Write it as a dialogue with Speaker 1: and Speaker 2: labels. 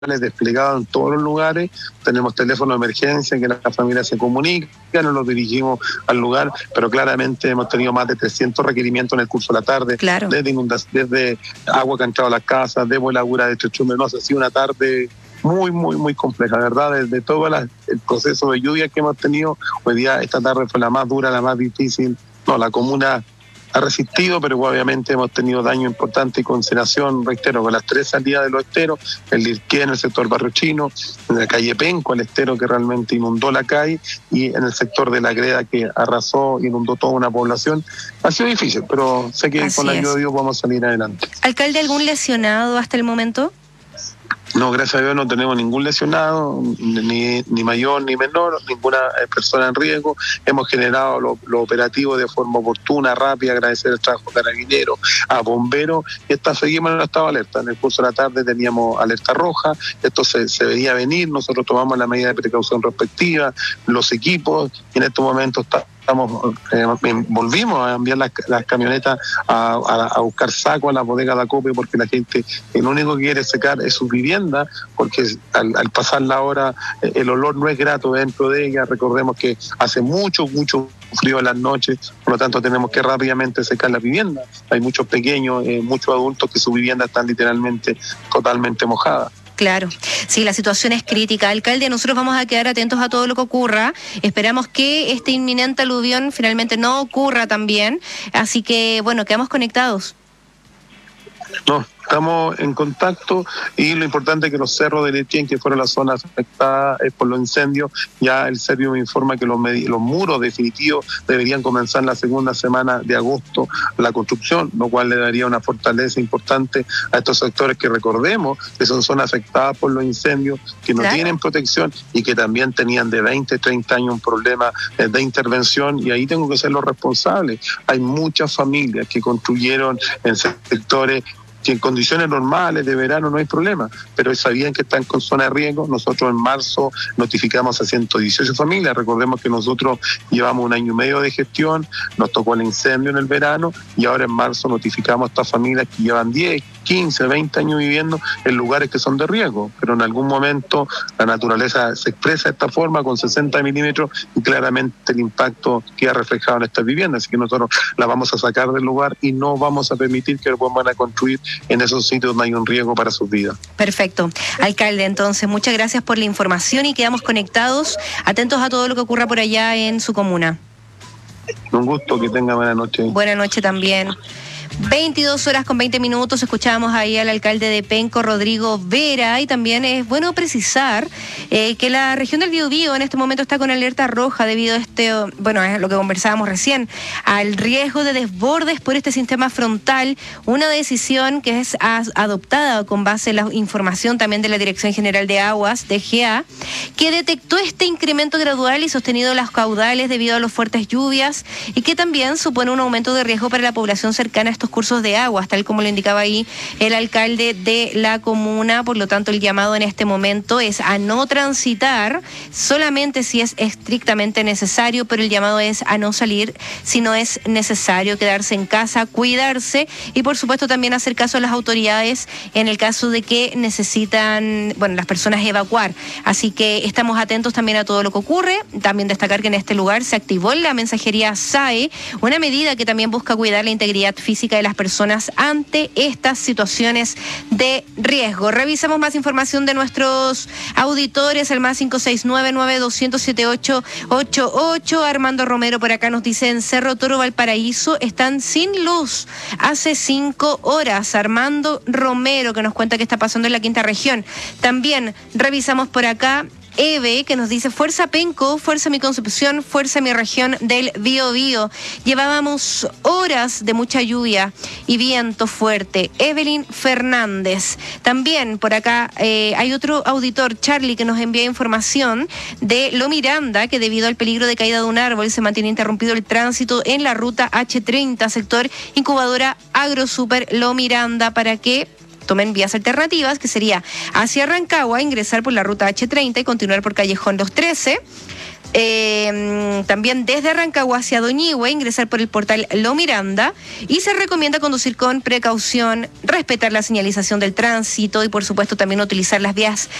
Speaker 1: desplegados en todos los lugares, tenemos teléfono de emergencia en que la familia se comunica, nos dirigimos al lugar, pero claramente hemos tenido más de 300 requerimientos en el curso de la tarde,
Speaker 2: claro,
Speaker 1: desde agua que ha entrado a las casas, de voladura de estrecho venoso. Ha sido una tarde muy compleja, ¿verdad? Desde todo el proceso de lluvia que hemos tenido, hoy día esta tarde fue la más dura, la más difícil. No, la comuna ha resistido, pero obviamente hemos tenido daño importante y concentración, reitero, con las 3 salidas de los esteros, el Lirqué en el sector Barrio Chino, en la calle Penco, el estero que realmente inundó la calle, y en el sector de la Greda que arrasó, inundó toda una población. Ha sido difícil, pero sé que con la ayuda de Dios vamos a salir adelante.
Speaker 2: ¿Alcalde, algún lesionado hasta el momento?
Speaker 1: No, gracias a Dios no tenemos ningún lesionado, ni mayor ni menor, ninguna persona en riesgo. Hemos generado lo operativo de forma oportuna, rápida, agradecer el trabajo a carabineros, a bomberos, y seguimos en el estado de alerta. En el curso de la tarde teníamos alerta roja, esto se veía venir, nosotros tomamos la medida de precaución respectiva, los equipos, y en estos momentos volvimos a enviar las camionetas a buscar saco a la bodega de acopio, porque la gente lo único que quiere secar es su vivienda, porque al pasar la hora el olor no es grato dentro de ella. Recordemos que hace mucho frío en las noches, por lo tanto tenemos que rápidamente secar la vivienda. Hay muchos pequeños, muchos adultos que su vivienda están literalmente totalmente mojada.
Speaker 2: Claro, sí, la situación es crítica. Alcalde, nosotros vamos a quedar atentos a todo lo que ocurra. Esperamos que este inminente aluvión finalmente no ocurra también. Así que, bueno, quedamos conectados.
Speaker 1: No, estamos en contacto, y lo importante es que los cerros de Lechín, que fueron las zonas afectadas por los incendios, ya el Servio me informa que los muros definitivos deberían comenzar la segunda semana de agosto la construcción, lo cual le daría una fortaleza importante a estos sectores que, recordemos, que son zonas afectadas por los incendios, que no tienen protección y que también tenían de 20, 30 años un problema de intervención, y ahí tengo que ser los responsables. Hay muchas familias que construyeron en sectores que en condiciones normales de verano no hay problema, pero sabían que están con zona de riesgo. Nosotros en marzo notificamos a 118 familias. Recordemos que nosotros llevamos 1 año y medio de gestión, nos tocó el incendio en el verano, y ahora en marzo notificamos a estas familias que llevan 10, 15, 20 años viviendo en lugares que son de riesgo, pero en algún momento la naturaleza se expresa de esta forma, con 60 milímetros, y claramente el impacto queda reflejado en estas viviendas. Así que nosotros las vamos a sacar del lugar y no vamos a permitir que vuelvan a construir en esos sitios donde hay un riesgo para sus vidas.
Speaker 2: Perfecto. Alcalde, entonces, muchas gracias por la información y quedamos conectados, atentos a todo lo que ocurra por allá en su comuna.
Speaker 1: Un gusto, que tenga buena noche.
Speaker 2: Buena noche también. 22:20, escuchábamos ahí al alcalde de Penco, Rodrigo Vera, y también es bueno precisar que la región del Biobío en este momento está con alerta roja debido a es lo que conversábamos recién, al riesgo de desbordes por este sistema frontal, una decisión que es adoptada con base en la información también de la Dirección General de Aguas, DGA, que detectó este incremento gradual y sostenido de los caudales debido a las fuertes lluvias, y que también supone un aumento de riesgo para la población cercana a estos cursos de aguas, tal como lo indicaba ahí el alcalde de la comuna. Por lo tanto, el llamado en este momento es a no transitar solamente si es estrictamente necesario, pero el llamado es a no salir si no es necesario, quedarse en casa, cuidarse, y por supuesto también hacer caso a las autoridades en el caso de que necesitan, las personas evacuar. Así que estamos atentos también a todo lo que ocurre. También destacar que en este lugar se activó la mensajería SAE, una medida que también busca cuidar la integridad física de las personas ante estas situaciones de riesgo. Revisamos más información de nuestros auditores, el más 569-9200-7888. Armando Romero por acá nos dice: en Cerro Toro, Valparaíso, están sin luz hace 5 horas. Armando Romero, que nos cuenta qué está pasando en la quinta región. También revisamos por acá Eve, que nos dice: fuerza Penco, fuerza mi Concepción, fuerza mi región del Biobío. Llevábamos horas de mucha lluvia y viento fuerte. Evelyn Fernández. También por acá hay otro auditor, Charlie, que nos envía información de Lo Miranda, que debido al peligro de caída de un árbol se mantiene interrumpido el tránsito en la ruta H30, sector incubadora AgroSuper Lo Miranda, para que tomen vías alternativas, que sería hacia Rancagua, ingresar por la ruta H30 y continuar por Callejón Los 13. También desde Rancagua hacia Doñihue, ingresar por el portal Lo Miranda, y se recomienda conducir con precaución, respetar la señalización del tránsito y por supuesto también utilizar las vías